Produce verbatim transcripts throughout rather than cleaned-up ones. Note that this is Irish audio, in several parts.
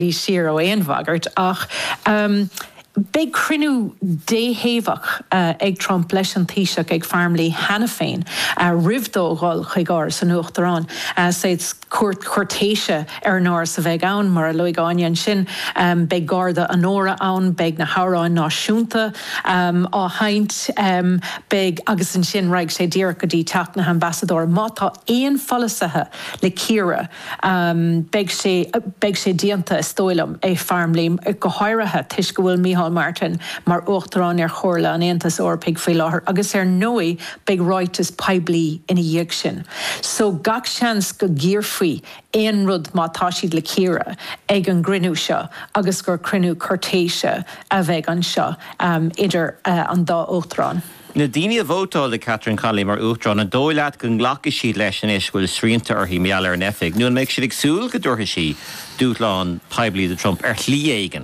sir ó éonmhagart ach um, Big crinú déhéhach uh, ag Trump leis an tíiseach ag farmlí hena féin uh, rivdógáil chuigáir san nuachtarrán uh, said cuat chuirtéise ar nóir sa bheith ann mar a luigáin sin um, beag garda an óra ann beag na háráin náisiúnta um, á haint um, beag agus an sin raig sé dír go dtí teach na ambassador mátá éon folasathe le círa um, beag sé beag sé dianta stóilm é farmlí go háirithe tuis go bhfuil Micheál Martin mar uachtarrán ar chóirla an Aontas Eorpaig faoi láthair agus ar nói beag ráitas peblií ina dhéag sin. So gach seans go gíorfaoi éon rud mátá siad le círa ag an grinú seo agus gur crinú cortéise a bheith an seo um, idir uh, an dá uachtarrán. Na daoine a bhótáil le Catherine Connolly mar uachtarrán na dóileat go nglacha siad leis an isbhfuil srianta orthaí meall ar an eifig. Nuair méid siad ag súil go dúirtha sí dúitleán peblií de Trump ar chlí éigean.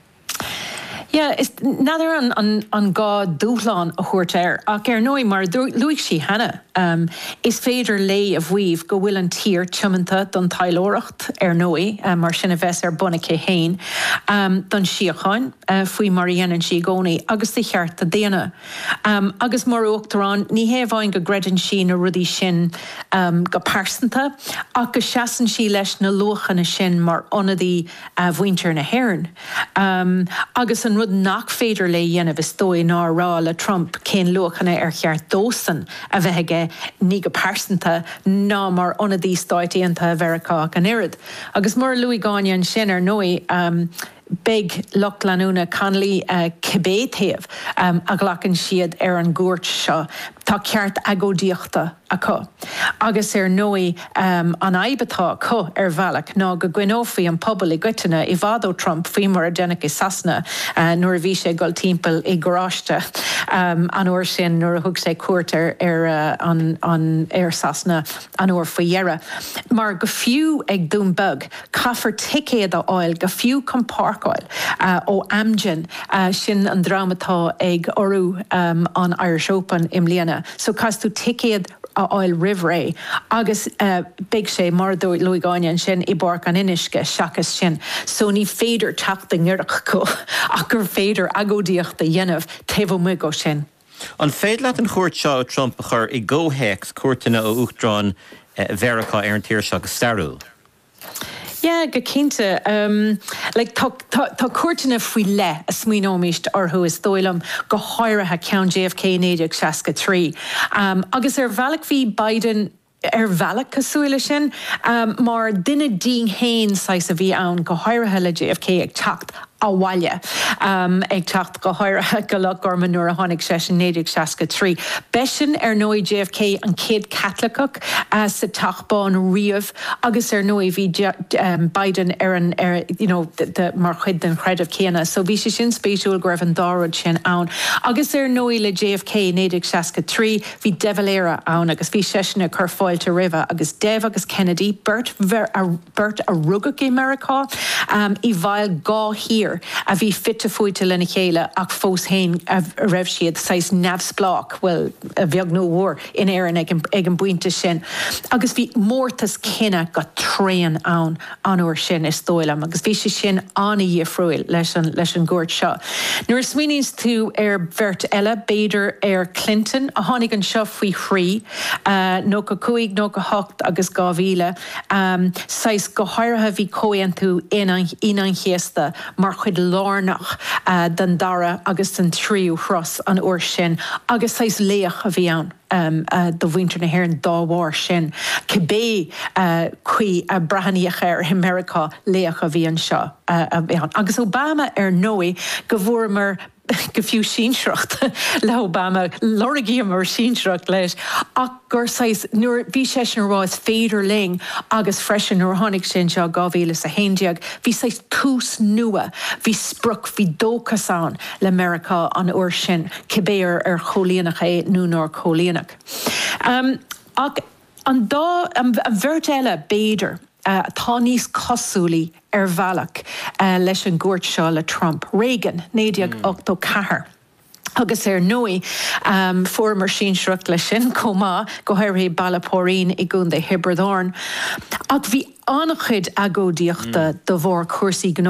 Yeah, is nadir an an an gá dúchláán a chuirt air ach ar nói mar luigh sí hena um, is féidir lei a bhuiomh go bhfuil an tír tiomanta don tailóireacht ar nói um, mar sinna bheits ar buna cé héin um, don siocháin uh, faoi mar dhéanann sí gcónaí agus de cheart a déana um, agus mar uachtarrán ní héamháin go greidann sí na rudí sin um, go pásanta ach go seasan sí leis na luchanna sin mar onadaí uh, bhaintear na hhéireann um, agus an rud nach féidir le dhéanamh is dói ná rá le Trump cén luchanna ar cheart dósan a bheithe ní go pásanta ná mar onadaí stáitianta a bhericá an irid. Agus mar Louis Gagnon sin ar nói um, big Lochlanúna Connolly uh, cibétaobh um, a ghlachan siad ar an gúirt seo tá ceart agódíochta a có. Agus ar nói um, an aibatá có ar bhealach ná go gcuinófaí an pobl i gcuiteanna i bhádó Trump faoi mar a dénach i Sasna uh, nuair a bhí sé gol timpeall i gráiste um, an uair sin nuair a thug sé cuairt ar, ar uh, an, an ar Sasna an uair faoi dhearra. Mar go fiú ag dúnbug caithfar ticéad a áil go fiú compár Uh, ó Amgen uh, sin an dramatá ag orú um, an Irish Open im Líana. So casú ticéad a áil rihré agus uh, big sé mar dó Louis Gagnon sin i bar an inisce seachas sin. So ní féidir teachta ngirach go ach gur féidir agódíochta dhéanamh taobh mu go sin. An féad leat an chuirt seo Trump a chur i ggóhéics cuairteanna ó uachtarrán uh, Mheiriceá ar an tír seo go starúil. Yeah, go cínte um, like, tá cuairteanna faoi le a smíómíist orthú is dóilm go háirithe ceann J F K néideag seasca trí. Um, agus ar bhealach bhí Biden ar bhealach cosúile sin, um, mar duine dín héin sais a bhí ann go háirithe le J F K ag teacht a bhaile um, ag teacht go háirithe go le gorma nuair a tháinig sé sin néideag seasca trí. Besin ar nói J F K an céad Catlaicach uh, sa teachbán riamh agus ar nói bhí um, Biden ar an ar, you know, the, the, mar chuid den chreidirh céanna, so bhí sé sin spéisiúil go raibh an dárad sin ann. Agus ar nói le J F K néideag seasca trí bhí devaléire ann agus bhí sé sinna chur fáilte riamh agus Dev agus Kennedy Bert, ver, a, Bert a rugach i Americá um, i bhail gá hir a bhí fitte foiite lena chéile ach fós héin a raibh siad sais neamhsplách well a bheag nó mhór in éan ag an buinte sin. Agus bhí mórtas cinenne go tréan ann an uair sin is dóilm agus bhí sé sin anna dhiafrúil leis an leis an gúirt seo. Nuair smíonn tú ar bheirt eile beidir ar Clinton a tháinig an seo faoi chrí uh, nó go cuaig nó go hocht agus gá bhíle um, sais go háirithe bhí cóan tú inan chéasta mar chuid lárnach uh, den dara agus den tríú chros an uair sin agus sais léach a bhí ann. Um, uh, do bhaintear na hhéireann dámhar sin. Cibé uh, chuí a brathanaíocha ar Americá léach a bhí an seo uh, a bhí ann. Agus Obama ar nói go bhfuair mar go fiú sínsreacht le Obama lorgaí mar sínsreacht leis ach gur sais nuair bhí sé sin ráis féidir ling agus freisin nuair tháinig sin seo gá bhíle sa héindeag bhí sais tús nua bhí spruc bhí dóchas an le Americá an uair sin cibéir ar cholíonach é nó nóir cholíonach. Um, ach an dá an bheirt eile béidir Uh, tá níos cosúlaí ar bhealach uh, leis an gúirt seo le Trump. Reagan, néideag ochtó chathair. Agus ar nói um, formar sínsreacht le sin comá go háirí ballapóín i gún de Hibredáin. Ach bhí annach chud agódíochta do bhór cuasaí